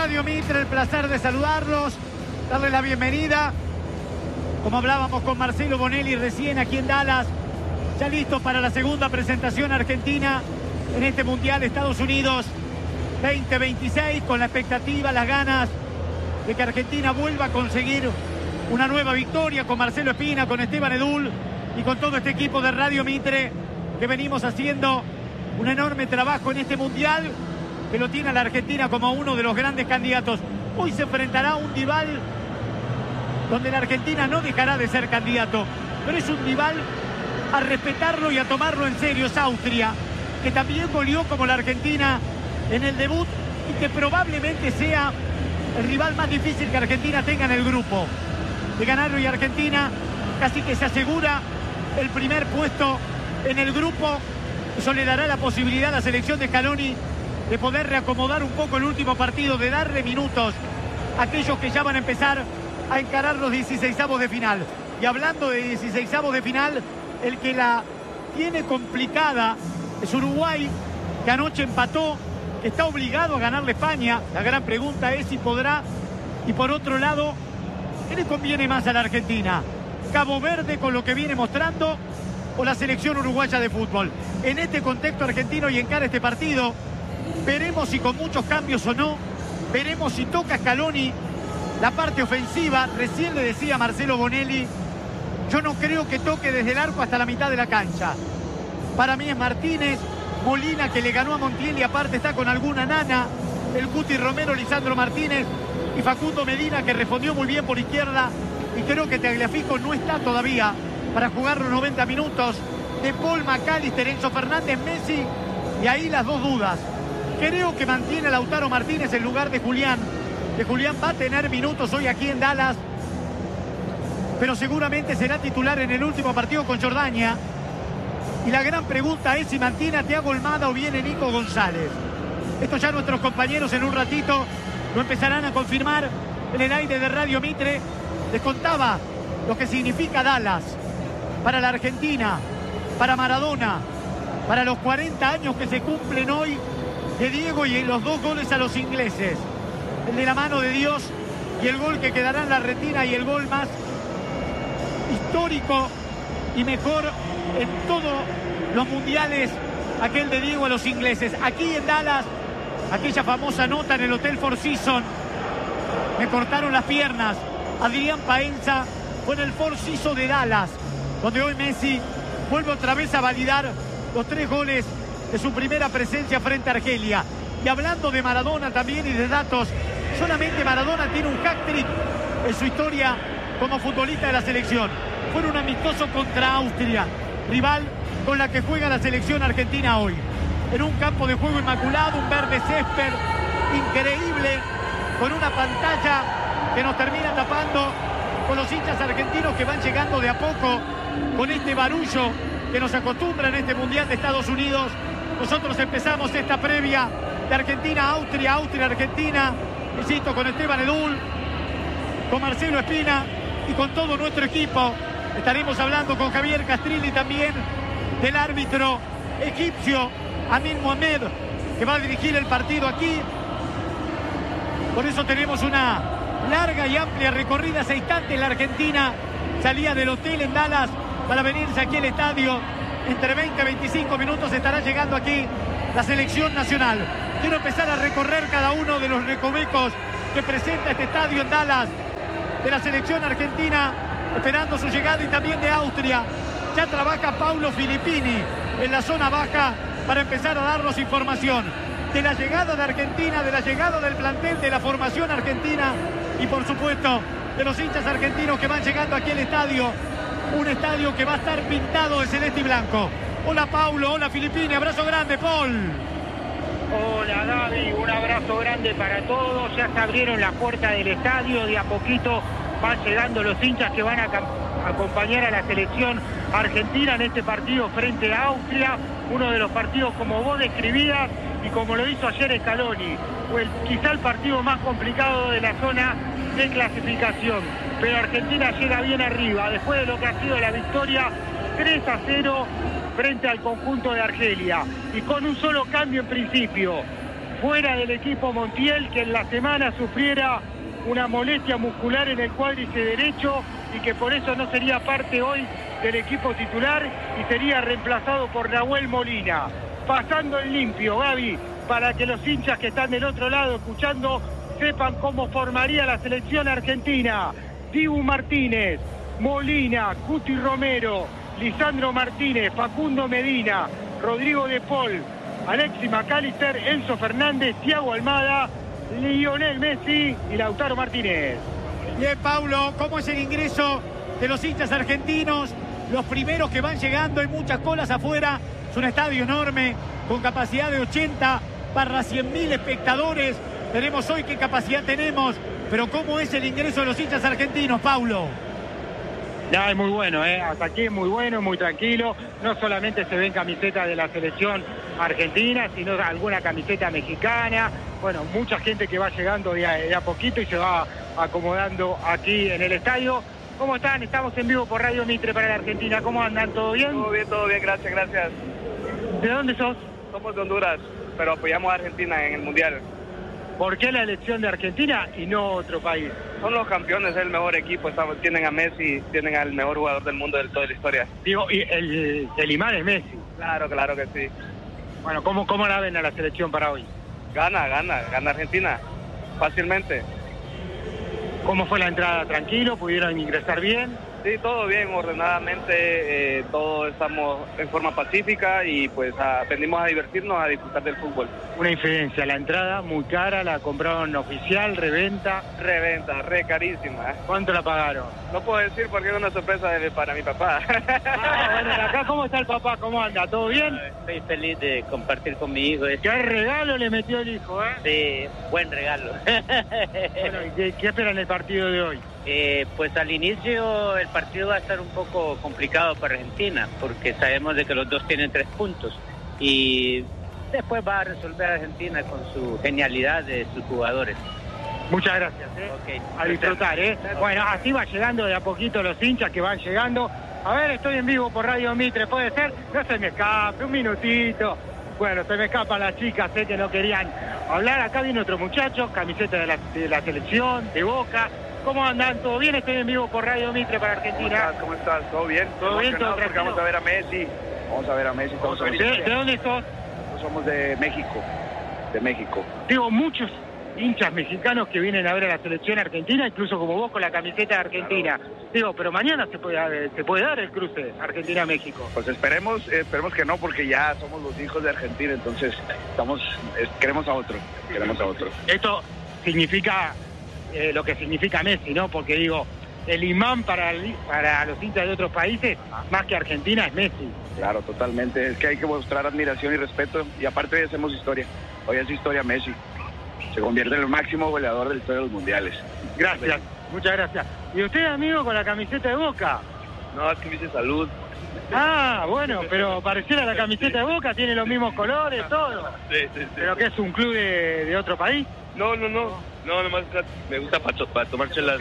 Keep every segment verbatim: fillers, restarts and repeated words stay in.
Radio Mitre, el placer de saludarlos, darles la bienvenida. Como hablábamos con Marcelo Bonelli recién aquí en Dallas, ya listos para la segunda presentación argentina en este Mundial Estados Unidos veinte veintiséis, con la expectativa, las ganas de que Argentina vuelva a conseguir una nueva victoria con Marcelo Espina, con Esteban Edul y con todo este equipo de Radio Mitre, que venimos haciendo un enorme trabajo en este Mundial, que lo tiene a la Argentina como uno de los grandes candidatos. Hoy se enfrentará a un rival donde la Argentina no dejará de ser candidato, pero es un rival a respetarlo y a tomarlo en serio. Es Austria, que también goleó como la Argentina en el debut y que probablemente sea el rival más difícil que Argentina tenga en el grupo. De ganarlo, y Argentina casi que se asegura el primer puesto en el grupo. Eso le dará la posibilidad a la selección de Scaloni de poder reacomodar un poco el último partido, de darle minutos a aquellos que ya van a empezar a encarar los dieciseisavos de final. Y hablando de dieciseisavos de final, el que la tiene complicada es Uruguay, que anoche empató, que está obligado a ganarle a España. La gran pregunta es si podrá. Y por otro lado, ¿qué le conviene más a la Argentina? ¿Cabo Verde con lo que viene mostrando o la selección uruguaya de fútbol? En este contexto argentino y encara este partido, veremos si con muchos cambios o no, veremos si toca Scaloni la parte ofensiva. Recién le decía Marcelo Bonelli, yo no creo que toque desde el arco hasta la mitad de la cancha. Para mí es Martínez, Molina, que le ganó a Montiel y aparte está con alguna nana, el Cuti Romero, Lisandro Martínez y Facundo Medina, que respondió muy bien por izquierda. Y creo que Tagliafico no está todavía para jugar los noventa minutos. De Paul, McAllister, Enzo Fernández, Messi, y ahí las dos dudas. Creo que mantiene a Lautaro Martínez en lugar de Julián. Que Julián va a tener minutos hoy aquí en Dallas, pero seguramente será titular en el último partido con Jordania. Y la gran pregunta es si mantiene a Thiago Almada o viene Nico González. Esto ya nuestros compañeros en un ratito lo empezarán a confirmar en el aire de Radio Mitre. Les contaba lo que significa Dallas para la Argentina, para Maradona, para los cuarenta años que se cumplen hoy de Diego y los dos goles a los ingleses. El de la mano de Dios y el gol que quedará en la retina, y el gol más histórico y mejor en todos los mundiales, aquel de Diego a los ingleses. Aquí en Dallas, aquella famosa nota en el Hotel Four Seasons, me cortaron las piernas. Adrián Paenza fue en el Four Seasons de Dallas, donde hoy Messi vuelve otra vez a validar los tres goles de su primera presencia frente a Argelia. Y hablando de Maradona también y de datos, solamente Maradona tiene un hat-trick en su historia como futbolista de la selección. Fue un amistoso contra Austria, rival con la que juega la selección argentina hoy. En un campo de juego inmaculado, un verde césped increíble, con una pantalla que nos termina tapando con los hinchas argentinos que van llegando de a poco con este barullo que nos acostumbra en este Mundial de Estados Unidos. Nosotros empezamos esta previa de Argentina-Austria, Austria-Argentina, insisto, con Esteban Edul, con Marcelo Espina y con todo nuestro equipo. Estaremos hablando con Javier Castrilli también del árbitro egipcio Amin Mohamed, que va a dirigir el partido aquí. Por eso tenemos una larga y amplia recorrida. Hace instantes la Argentina salía del hotel en Dallas para venirse aquí al estadio. Entre veinte y veinticinco minutos estará llegando aquí la selección nacional. Quiero empezar a recorrer cada uno de los recovecos que presenta este estadio en Dallas, de la selección argentina, esperando su llegada, y también de Austria. Ya trabaja Paulo Filippini en la zona baja para empezar a darnos información de la llegada de Argentina, de la llegada del plantel, de la formación argentina y por supuesto de los hinchas argentinos que van llegando aquí al estadio. Un estadio que va a estar pintado de celeste y blanco. Hola Paulo, hola Filippini, abrazo grande, Paul. Hola Gaby, un abrazo grande para todos. Ya se abrieron las puertas del estadio, de a poquito van llegando los hinchas que van a acompañar a la selección argentina en este partido frente a Austria, uno de los partidos como vos describías y como lo hizo ayer Scaloni, fue el, quizá el partido más complicado de la zona de clasificación, pero Argentina llega bien arriba después de lo que ha sido la victoria tres a cero frente al conjunto de Argelia, y con un solo cambio en principio. fuera del equipo Montiel, que en la semana sufriera una molestia muscular en el cuádriceps derecho y que por eso no sería parte hoy del equipo titular y sería reemplazado por Nahuel Molina. Pasando en limpio, Gaby, para que los hinchas que están del otro lado escuchando sepan cómo formaría la selección argentina. Dibu Martínez, Molina, Cuti Romero, Lisandro Martínez, Facundo Medina, Rodrigo De Paul, Alexis McAllister, Enzo Fernández, Thiago Almada, Lionel Messi y Lautaro Martínez. Bien, Paulo, ¿cómo es el ingreso de los hinchas argentinos? Los primeros que van llegando, hay muchas colas afuera. Es un estadio enorme, con capacidad de ochenta barra cien mil espectadores. Veremos hoy qué capacidad tenemos, pero ¿cómo es el ingreso de los hinchas argentinos, Paulo? Ya, es muy bueno, ¿eh? Hasta aquí es muy bueno, muy tranquilo. No solamente se ven camisetas de la selección argentina, sino alguna camiseta mexicana. Bueno, mucha gente que va llegando de a, de a poquito y se va acomodando aquí en el estadio. ¿Cómo están? Estamos en vivo por Radio Mitre para la Argentina. ¿Cómo andan? ¿Todo bien? Todo bien, todo bien, gracias, gracias. ¿De dónde sos? Somos de Honduras, pero apoyamos a Argentina en el Mundial. ¿Por qué la elección de Argentina y no otro país? Son los campeones, es el mejor equipo. Estamos, tienen a Messi, tienen al mejor jugador del mundo de toda la historia. Digo, y el, el imán es Messi. Claro, claro que sí. Bueno, ¿cómo, cómo la ven a la selección para hoy? Gana, gana, gana Argentina, fácilmente. ¿Cómo fue la entrada? ¿Tranquilo? ¿Pudieron ingresar bien? Sí, todo bien, ordenadamente, eh, todos estamos en forma pacífica y pues aprendimos a divertirnos, a disfrutar del fútbol. Una infidencia, la entrada muy cara, la compraron oficial, reventa. Reventa, re carísima. ¿Cuánto la pagaron? No puedo decir porque es una sorpresa de, para mi papá. Ah, bueno, acá ¿cómo está el papá? ¿Cómo anda? ¿Todo bien? Estoy feliz de compartir con mi hijo. ¿Qué regalo le metió el hijo, eh? Sí, buen regalo. Bueno, ¿y qué, qué esperan el partido de hoy? Eh, pues al inicio el partido va a estar un poco complicado para Argentina, porque sabemos de que los dos tienen tres puntos y después va a resolver Argentina con su genialidad de sus jugadores. Muchas gracias, ¿eh? Okay. A disfrutar, ¿eh? Bueno, así va llegando de a poquito los hinchas que van llegando. A ver, estoy en vivo por Radio Mitre, ¿puede ser? No se me escape, un minutito. Bueno, se me escapan las chicas, sé que no querían hablar. Acá viene otro muchacho, camiseta de la, de la selección, de Boca. ¿Cómo andan? ¿Todo bien? Estoy en vivo por Radio Mitre para Argentina. ¿Cómo estás? ¿Cómo estás? ¿Todo bien? ¿Todo bien? ¿Todo porque vamos a ver a Messi. Vamos a ver a Messi. Todos ¿De, ¿De dónde sos? Nosotros somos de México. De México. Digo, muchos hinchas mexicanos que vienen a ver a la selección argentina, incluso como vos con la camiseta de Argentina. Claro. Digo, pero mañana se puede, se puede dar el cruce Argentina-México. Pues esperemos, esperemos que no, porque ya somos los hijos de Argentina, entonces estamos, queremos a otro, queremos a otro. Esto significa eh, lo que significa Messi, ¿no? Porque digo, el imán para, el, para los hinchas de otros países, más que Argentina, es Messi. Claro, totalmente. Es que hay que mostrar admiración y respeto, y aparte hoy hacemos historia. Hoy es historia Messi. Se convierte en el máximo goleador de la historia de los mundiales. Gracias, muchas gracias. ¿Y usted, amigo, con la camiseta de Boca? No, es que dice salud. Ah, bueno, pero pareciera la camiseta de Boca, tiene los mismos colores, todo. Sí, sí, sí. ¿Pero qué es, un club de, de otro país? No, no, no, no, nomás me gusta para, para tomar chelas.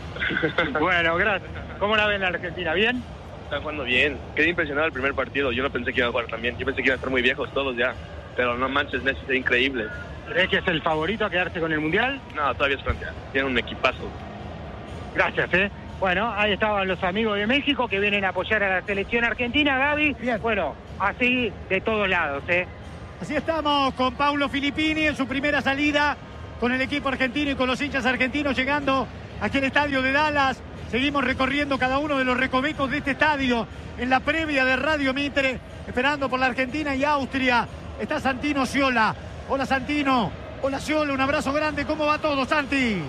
Bueno, gracias. ¿Cómo la ven la Argentina? ¿Bien? Está jugando bien. Quedé impresionado el primer partido. Yo no pensé que iba a jugar tan bien. Yo pensé que iban a estar muy viejos todos ya. Pero no manches, Messi es increíble. ¿Crees que es el favorito a quedarse con el Mundial? No, todavía es Francia. Tiene un equipazo. Gracias, ¿eh? Bueno, ahí estaban los amigos de México que vienen a apoyar a la selección argentina, Gaby. Bien. Bueno, así de todos lados, ¿eh? Así estamos con Paulo Filippini en su primera salida con el equipo argentino y con los hinchas argentinos llegando aquí al estadio de Dallas. Seguimos recorriendo cada uno de los recovecos de este estadio en la previa de Radio Mitre, esperando por la Argentina y Austria. Está Santino Sciola. Hola Santino, hola Sciola, un abrazo grande. ¿Cómo va todo, Santi?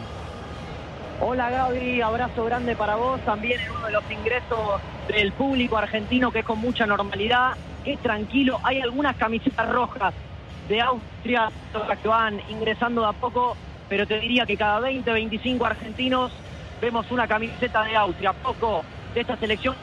Hola Gaby, abrazo grande para vos. También en uno de los ingresos del público argentino que es con mucha normalidad, que es tranquilo. Hay algunas camisetas rojas de Austria que van ingresando de a poco, pero te diría que cada veinte, veinticinco argentinos vemos una camiseta de Austria. Poco de esta selección.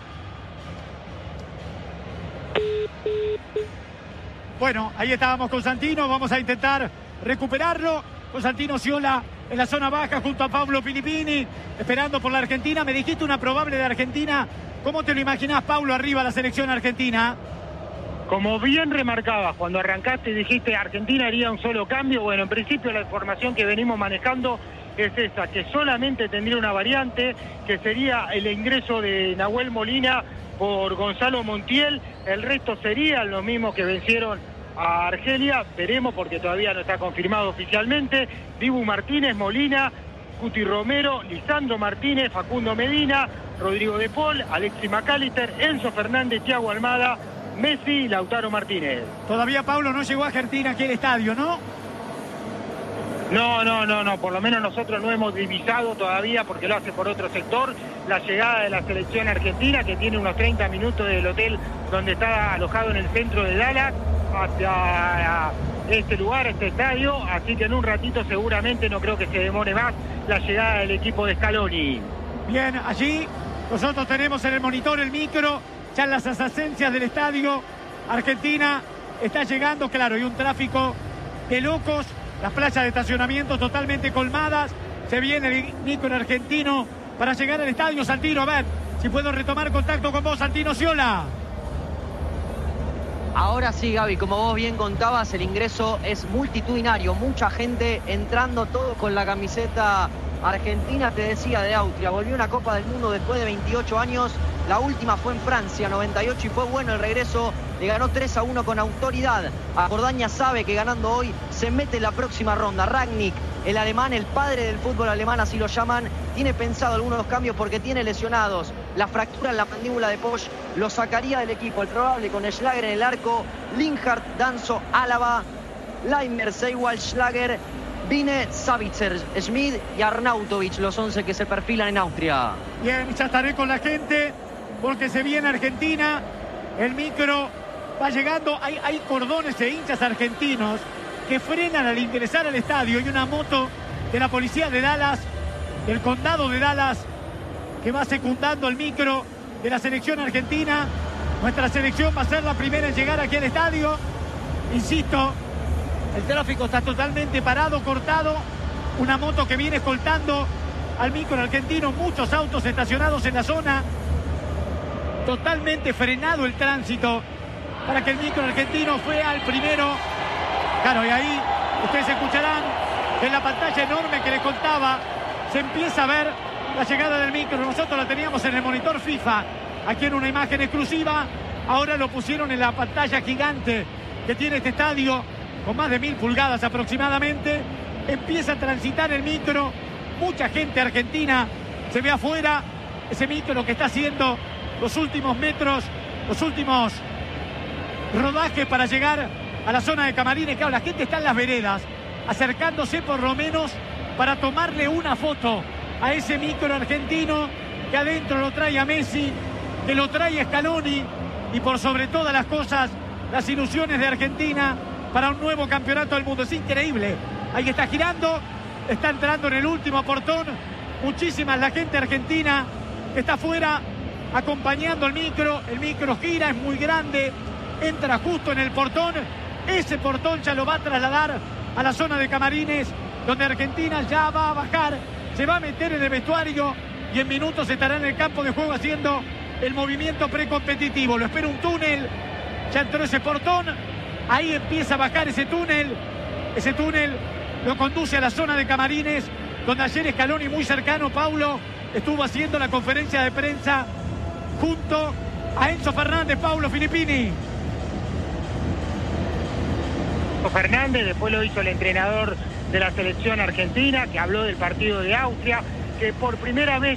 Bueno, ahí estábamos con Santino, vamos a intentar recuperarlo. Con Santino Sciola en la zona baja junto a Paulo Filippini, esperando por la Argentina. Me dijiste una probable de Argentina. ¿Cómo te lo imaginás, Paulo, arriba la selección argentina? Como bien remarcabas, cuando arrancaste dijiste Argentina haría un solo cambio. Bueno, en principio la información que venimos manejando es esa, que solamente tendría una variante, que sería el ingreso de Nahuel Molina por Gonzalo Montiel. El resto serían los mismos que vencieron a Argelia. Veremos porque todavía no está confirmado oficialmente. Dibu Martínez, Molina, Cuti Romero, Lisandro Martínez, Facundo Medina, Rodrigo de Paul, Alexis McAllister, Enzo Fernández, Thiago Almada, Messi, Lautaro Martínez. Todavía, Paulo, no llegó a Argentina aquí al estadio, ¿no? No, no, no, no, por lo menos nosotros no hemos divisado todavía, porque lo hace por otro sector, la llegada de la selección argentina, que tiene unos treinta minutos del hotel donde está alojado en el centro de Dallas, hacia este lugar, este estadio, así que en un ratito seguramente, no creo que se demore más, la llegada del equipo de Scaloni. Bien, allí nosotros tenemos en el monitor el micro, ya en las adyacencias del estadio. Argentina está llegando, claro, y un tráfico de locos, las playas de estacionamiento totalmente colmadas. Se viene el micro argentino para llegar al estadio. Santino, a ver si puedo retomar contacto con vos, Santino Sciola. Ahora sí, Gaby, como vos bien contabas, el ingreso es multitudinario, mucha gente entrando, todo con la camiseta argentina, te decía, de Austria. Volvió una Copa del Mundo después de veintiocho años, la última fue en Francia, noventa y ocho, y fue bueno el regreso, le ganó tres a uno con autoridad. A Jordaña sabe que ganando hoy se mete en la próxima ronda. Rangnick, el alemán, el padre del fútbol alemán, así lo llaman, tiene pensado algunos cambios porque tiene lesionados. La fractura en la mandíbula de Posch lo sacaría del equipo, el probable con Schlager en el arco, Linhart, Danso, Álava, Leimer, Seiwald, Schlager, Vine, Savitzer, Schmid y Arnautovic, los once que se perfilan en Austria. Bien, ya estaré con la gente porque se viene Argentina. El micro va llegando. Hay, hay cordones de hinchas argentinos que frenan al ingresar al estadio, y una moto de la policía de Dallas, del condado de Dallas, que va secundando el micro de la selección argentina. Nuestra selección va a ser la primera en llegar aquí al estadio. Insisto, el tráfico está totalmente parado, cortado. Una moto que viene escoltando al micro argentino, muchos autos estacionados en la zona. Totalmente frenado el tránsito para que el micro argentino fue al primero. Claro, y ahí ustedes escucharán que en la pantalla enorme que les contaba se empieza a ver la llegada del micro. Nosotros la teníamos en el monitor FIFA, aquí en una imagen exclusiva. Ahora lo pusieron en la pantalla gigante que tiene este estadio, con más de mil pulgadas aproximadamente. Empieza a transitar el micro, mucha gente argentina se ve afuera. Ese micro que está haciendo los últimos metros, los últimos rodajes para llegar a la zona de camarines. Claro, la gente está en las veredas, acercándose por lo menos para tomarle una foto a ese micro argentino, que adentro lo trae a Messi, que lo trae a Scaloni, y por sobre todas las cosas, las ilusiones de Argentina para un nuevo campeonato del mundo. Es increíble. Ahí está girando, está entrando en el último portón. Muchísima la gente argentina que está afuera acompañando el micro. El micro gira, es muy grande, entra justo en el portón. Ese portón ya lo va a trasladar a la zona de camarines, donde Argentina ya va a bajar, se va a meter en el vestuario y en minutos estará en el campo de juego haciendo el movimiento precompetitivo. Lo espera un túnel, ya entró ese portón, ahí empieza a bajar ese túnel. Ese túnel lo conduce a la zona de camarines, donde ayer Scaloni, muy cercano, Paulo, estuvo haciendo la conferencia de prensa junto a Enzo Fernández. Paulo Filippini. Enzo Fernández, después lo hizo el entrenador de la selección argentina, que habló del partido de Austria, que por primera vez